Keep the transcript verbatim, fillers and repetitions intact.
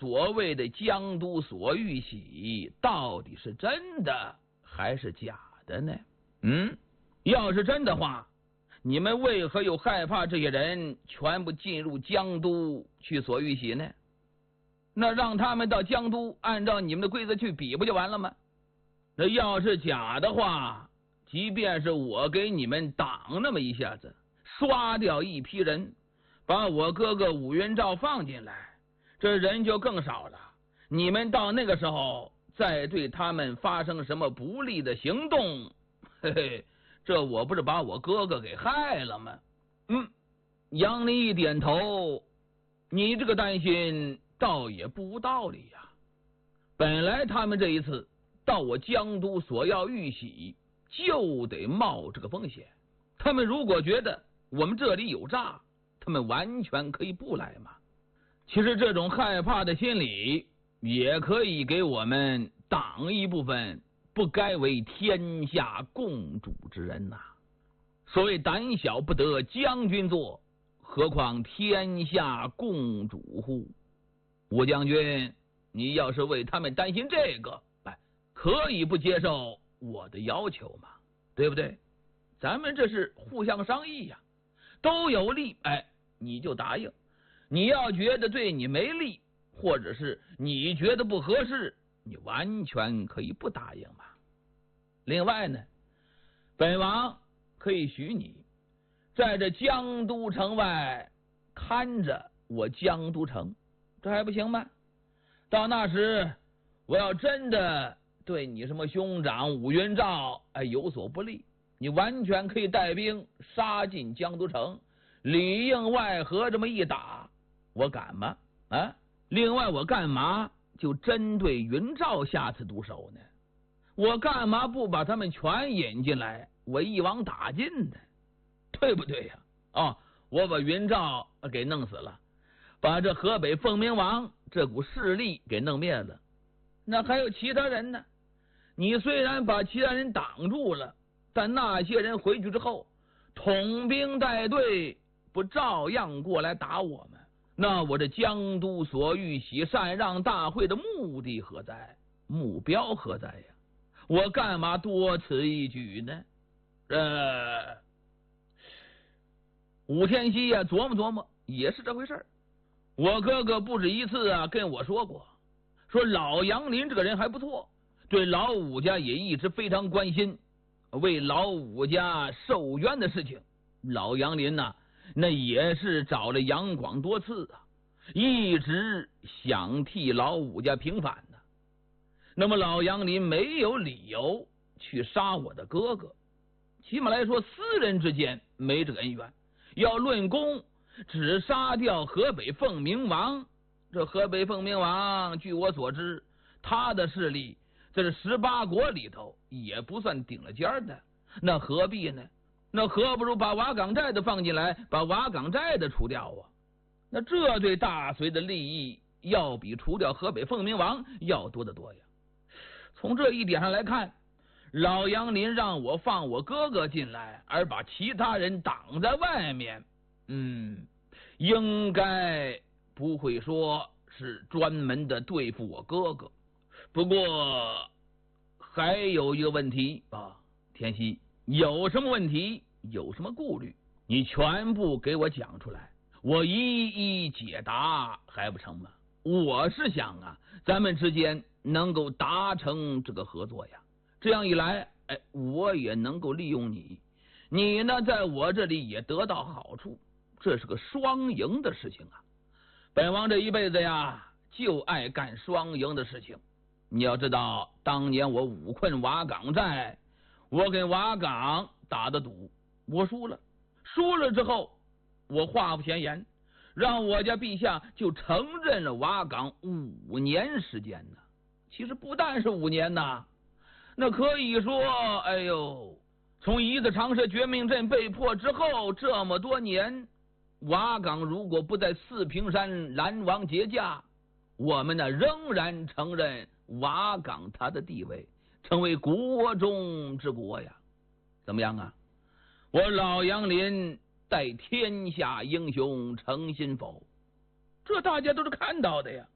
所谓的江都所玉玺到底是真的还是假的呢？嗯，要是真的话，你们为何又害怕这些人全部进入江都去所玉玺呢？那让他们到江都按照你们的规则去比不就完了吗？那要是假的话，即便是我给你们挡那么一下子，刷掉一批人，把我哥哥武云照放进来，这人就更少了。你们到那个时候再对他们发生什么不利的行动，嘿嘿，这我不是把我哥哥给害了吗？嗯，杨林一点头，你这个担心倒也不无道理呀、啊。本来他们这一次到我江都索要玉玺，就得冒这个风险。他们如果觉得我们这里有诈，他们完全可以不来嘛。其实这种害怕的心理也可以给我们挡一部分不该为天下共主之人呐、啊。所谓胆小不得将军做，何况天下共主乎？吴将军，你要是为他们担心这个，哎，可以不接受我的要求嘛，对不对？咱们这是互相商议呀、啊，都有利，哎，你就答应。你要觉得对你没利，或者是你觉得不合适，你完全可以不答应嘛。另外呢，本王可以许你在这江都城外看着我江都城，这还不行吗？到那时我要真的对你什么兄长武云照哎有所不利，你完全可以带兵杀进江都城，里应外合这么一打，我敢吗？啊！另外我干嘛就针对云照下次毒手呢？我干嘛不把他们全引进来，我一网打尽呢？对不对呀、啊？哦，我把云照给弄死了，把这河北凤鸣王这股势力给弄灭了，那还有其他人呢？你虽然把其他人挡住了，但那些人回去之后统兵带队，不照样过来打我们？那我这江都所玉玺禅让大会的目的何在？目标何在呀？我干嘛多此一举呢？呃，武天锡呀、啊，琢磨琢磨，也是这回事儿。我哥哥不止一次啊跟我说过，说老杨林这个人还不错，对老武家也一直非常关心，为老武家受冤的事情，老杨林呐、啊。那也是找了杨广多次啊，一直想替老武家平反的。那么老杨林没有理由去杀我的哥哥，起码来说私人之间没这个恩怨，要论功只杀掉河北凤鸣王。这河北凤鸣王据我所知，他的势力在这十八国里头也不算顶了尖的，那何必呢？那何不如把瓦岗寨的放进来，把瓦岗寨的除掉啊？那这对大隋的利益要比除掉河北凤鸣王要多得多呀。从这一点上来看，老杨林让我放我哥哥进来，而把其他人挡在外面，嗯，应该不会说是专门的对付我哥哥。不过还有一个问题啊，天锡，有什么问题，有什么顾虑，你全部给我讲出来，我一一解答，还不成吗？我是想啊，咱们之间能够达成这个合作呀，这样一来，哎，我也能够利用你，你呢在我这里也得到好处，这是个双赢的事情啊。本王这一辈子呀，就爱干双赢的事情。你要知道，当年我武困瓦岗寨，我跟瓦岗打的赌，我输了，输了之后，我话不嫌言，让我家陛下就承认了瓦岗五年时间呢。其实不但是五年呐，那可以说，哎呦，从一字长蛇绝命阵被破之后，这么多年，瓦岗如果不在四平山拦王节驾，我们呢仍然承认瓦岗他的地位，成为国中之国呀。怎么样啊？我老杨林待天下英雄诚心否？这大家都是看到的呀。